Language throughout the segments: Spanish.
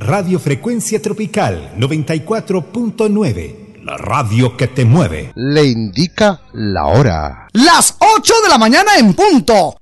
Radio Frecuencia Tropical 94.9, la radio que te mueve. Le indica la hora. Las 8 de la mañana en punto.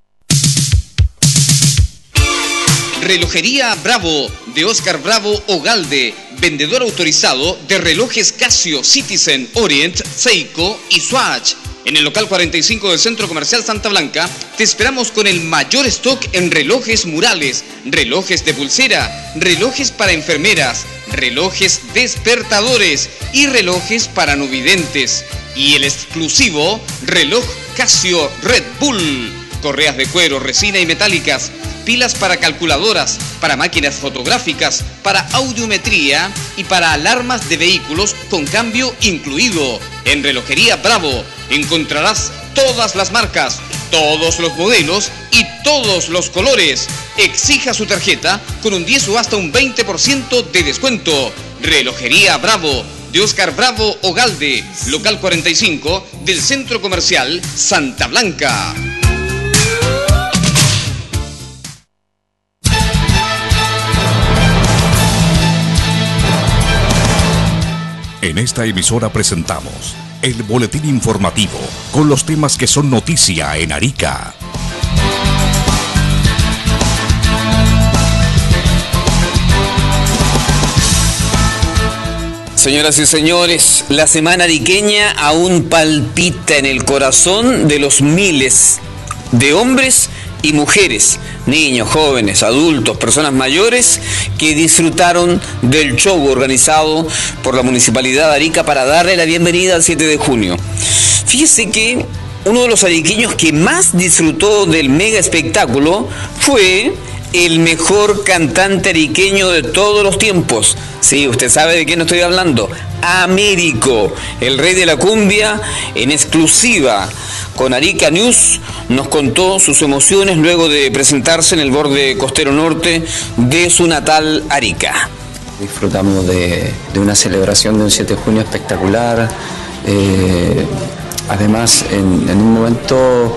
Relojería Bravo, de Oscar Bravo Ogalde, vendedor autorizado de relojes Casio, Citizen, Orient, Seiko y Swatch. En el local 45 del Centro Comercial Santa Blanca, te esperamos con el mayor stock en relojes murales, relojes de pulsera, relojes para enfermeras, relojes despertadores y relojes para no videntes. Y el exclusivo reloj Casio Red Bull, correas de cuero, resina y metálicas, pilas para calculadoras, para máquinas fotográficas, para audiometría y para alarmas de vehículos con cambio incluido. En Relojería Bravo encontrarás todas las marcas, todos los modelos y todos los colores. Exija su tarjeta con un 10 o hasta un 20% de descuento. Relojería Bravo, de Oscar Bravo Ogalde, local 45 del Centro Comercial Santa Blanca. En esta emisora presentamos el boletín informativo con los temas que son noticia en Arica. Señoras y señores, la semana ariqueña aún palpita en el corazón de los miles de hombres y mujeres, niños, jóvenes, adultos, personas mayores que disfrutaron del show organizado por la Municipalidad de Arica para darle la bienvenida al 7 de junio. Fíjese que uno de los ariqueños que más disfrutó del mega espectáculo fue el mejor cantante ariqueño de todos los tiempos. Sí, usted sabe de quién estoy hablando. Américo, el rey de la cumbia, en exclusiva con Arica News, nos contó sus emociones luego de presentarse en el borde costero norte de su natal Arica. Disfrutamos de una celebración de un 7 de junio espectacular, además en un momento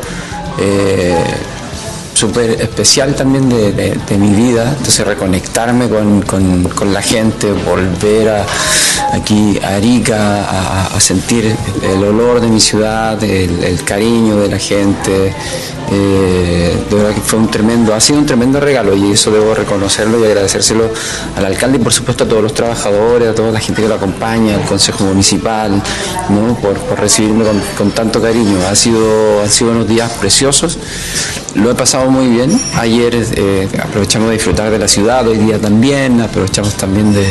súper especial también de mi vida, entonces reconectarme con la gente, volver aquí a Arica, a sentir el olor de mi ciudad, el cariño de la gente, de verdad que ha sido un tremendo regalo y eso debo reconocerlo y agradecérselo al alcalde y por supuesto a todos los trabajadores, a toda la gente que lo acompaña, al Consejo Municipal, ¿no? por recibirme con tanto cariño. Han sido unos días preciosos, lo he pasado muy bien. Ayer aprovechamos de disfrutar de la ciudad, hoy día también aprovechamos también de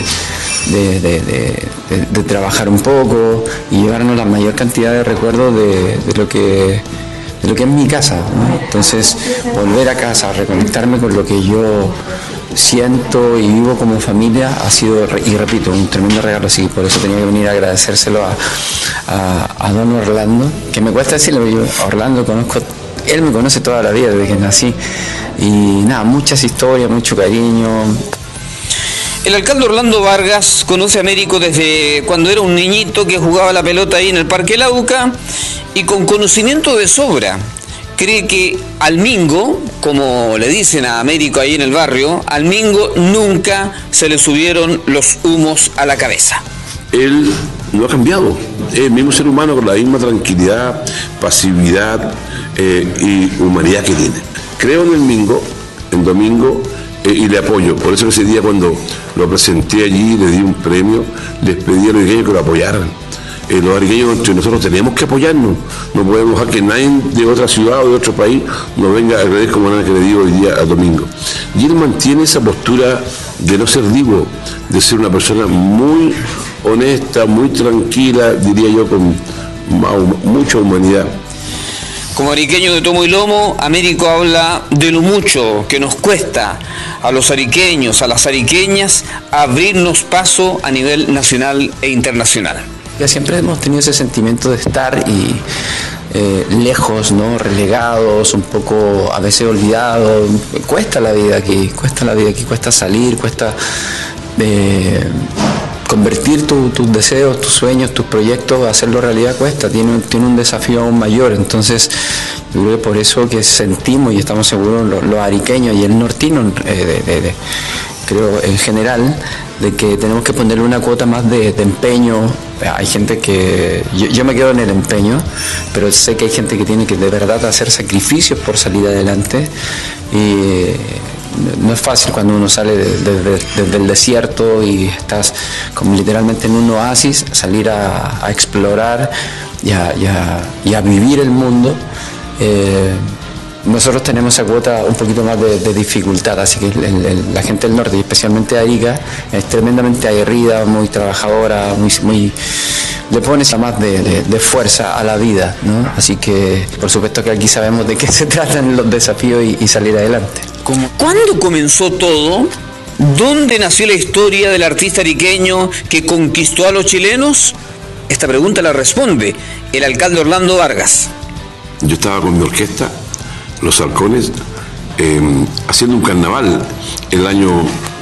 trabajar un poco y llevarnos la mayor cantidad de recuerdos de lo que es mi casa, ¿no? Entonces volver a casa, reconectarme con lo que yo siento y vivo como familia ha sido, y repito, un tremendo regalo, así que por eso tenía que venir a agradecérselo a don Orlando, que me cuesta decirle, yo a Orlando él me conoce toda la vida desde que nací y nada, muchas historias, mucho cariño. El alcalde Orlando Vargas conoce a Américo desde cuando era un niñito que jugaba la pelota ahí en el Parque Lauca y con conocimiento de sobra cree que al Mingo, como le dicen a Américo ahí en el barrio, al Mingo nunca se le subieron los humos a la cabeza. Él no ha cambiado, es el mismo ser humano con la misma tranquilidad, pasividad y humanidad que tiene. Creo en el Mingo, en Domingo, y le apoyo. Por eso ese día cuando lo presenté allí, le di un premio, les pedí a los ariqueños que lo apoyaran. Los ariqueños entre nosotros tenemos que apoyarnos, no podemos dejar que nadie de otra ciudad o de otro país nos venga a agredir como nada que le digo hoy día a Domingo. Y él mantiene esa postura de no ser divo, de ser una persona muy honesta, muy tranquila, diría yo, con mucha humanidad. Como ariqueño de tomo y lomo, Américo habla de lo mucho que nos cuesta a los ariqueños, a las ariqueñas, abrirnos paso a nivel nacional e internacional. Ya siempre hemos tenido ese sentimiento de estar lejos, ¿no? Relegados, un poco a veces olvidados. Cuesta la vida aquí, cuesta salir, cuesta convertir tus deseos, tus sueños, tus proyectos, hacerlo realidad cuesta, tiene un desafío aún mayor. Entonces yo creo que por eso que sentimos y estamos seguros los ariqueños y el nortino creo en general, de que tenemos que ponerle una cuota más de empeño. Hay gente que... Yo me quedo en el empeño, pero sé que hay gente que tiene que de verdad hacer sacrificios por salir adelante, y no es fácil cuando uno sale desde el desierto y estás como literalmente en un oasis, salir a explorar y a vivir el mundo. Nosotros tenemos esa cuota un poquito más de dificultad, así que la gente del norte, y especialmente Arica, es tremendamente aguerrida, muy trabajadora, muy le pones más de fuerza a la vida, ¿no? Así que por supuesto que aquí sabemos de qué se tratan los desafíos y salir adelante. ¿Cuándo comenzó todo? ¿Dónde nació la historia del artista ariqueño que conquistó a los chilenos? Esta pregunta la responde el alcalde Orlando Vargas. Yo estaba con mi orquesta, Los Halcones, haciendo un carnaval el año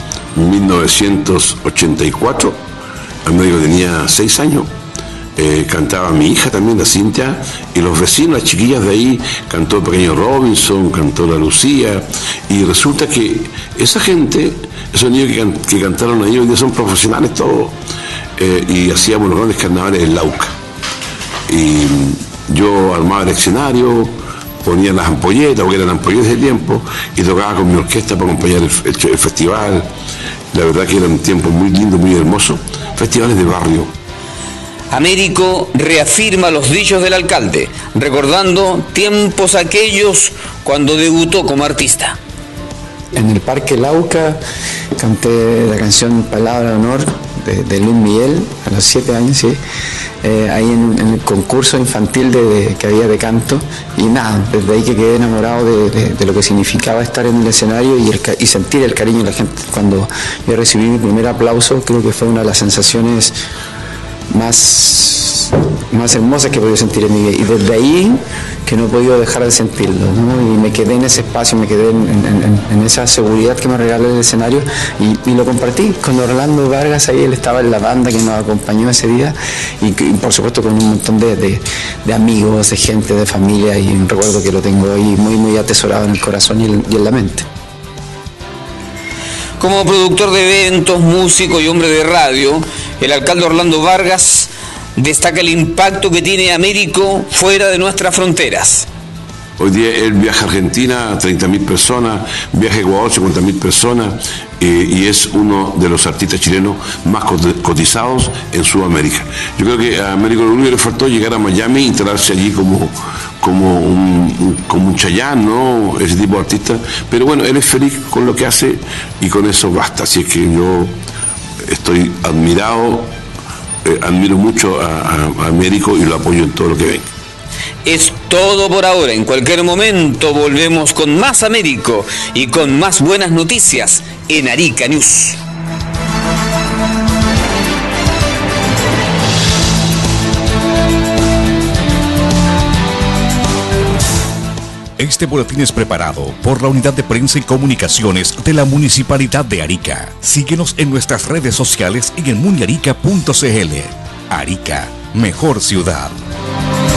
1984. Américo tenía 6 años. Cantaba mi hija también, la Cintia, y los vecinos, las chiquillas de ahí, cantó el pequeño Robinson, cantó la Lucía, y resulta que esa gente, esos niños que cantaron ahí hoy día son profesionales todos, y hacíamos los grandes carnavales en Lauca. Y yo armaba el escenario, ponía las ampolletas, porque eran ampolletas de tiempo, y tocaba con mi orquesta para acompañar el festival. La verdad que eran tiempos muy lindos, muy hermosos, festivales de barrio. Américo reafirma los dichos del alcalde, recordando tiempos aquellos cuando debutó como artista. En el Parque Lauca canté la canción Palabra de Honor de Luis Miguel a los 7 años, sí. Ahí en el concurso infantil que había de canto, y nada, desde ahí que quedé enamorado de lo que significaba estar en el escenario y sentir el cariño de la gente. Cuando yo recibí mi primer aplauso, creo que fue una de las sensaciones más hermosas que he podido sentir en mi vida, y desde ahí que no he podido dejar de sentirlo, ¿no? Y me quedé en ese espacio, me quedé en esa seguridad que me regaló el escenario, y lo compartí con Orlando Vargas. Ahí él estaba en la banda que nos acompañó ese día, y por supuesto con un montón de amigos, de gente, de familia, y un recuerdo que lo tengo ahí muy atesorado en el corazón y en la mente. Como productor de eventos, músico y hombre de radio, el alcalde Orlando Vargas destaca el impacto que tiene Américo fuera de nuestras fronteras. Hoy día él viaja a Argentina, 30.000 personas, viaja a Ecuador, 50.000 personas, y es uno de los artistas chilenos más cotizados en Sudamérica. Yo creo que a Américo lo único que le faltó llegar a Miami e instalarse allí como un Chayanne, ¿no? Ese tipo de artista. Pero bueno, él es feliz con lo que hace y con eso basta. Así es que yo estoy admirado, admiro mucho a Américo y lo apoyo en todo lo que venga. Es todo por ahora. En cualquier momento volvemos con más Américo y con más buenas noticias en Arica News. Este boletín es preparado por la Unidad de Prensa y Comunicaciones de la Municipalidad de Arica. Síguenos en nuestras redes sociales y en muniarica.cl. Arica, mejor ciudad.